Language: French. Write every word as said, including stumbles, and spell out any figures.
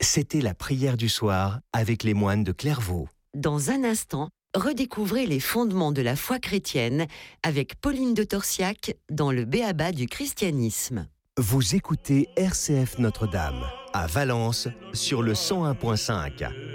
C'était la prière du soir avec les moines de Clairvaux. Dans un instant, redécouvrez les fondements de la foi chrétienne avec Pauline de Torsiac dans le B.A.B A du christianisme. Vous écoutez R C F Notre-Dame, à Valence, sur le cent un point cinq.